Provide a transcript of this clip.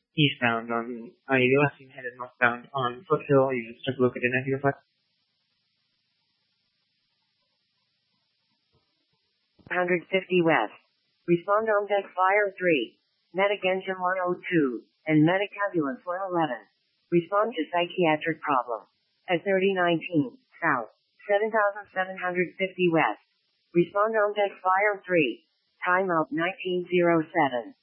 eastbound on IED West and headed northbound on Foothill. You just took a look at an FU5. 150 West. Respond on deck fire 3. Medic engine 102, and medic ambulance 111. Respond to psychiatric problem. At 3019, South, 7750 West. Respond on deck fire 3. Timeout 1907.